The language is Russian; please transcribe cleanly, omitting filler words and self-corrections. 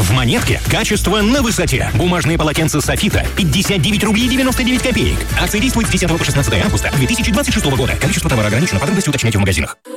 В Монетке качество на высоте. Бумажные полотенца Софита 59 рублей 99 копеек. Акция действует с 10 по 16 августа 2026 года. Количество товара ограничено. Подробности уточняйте в магазинах.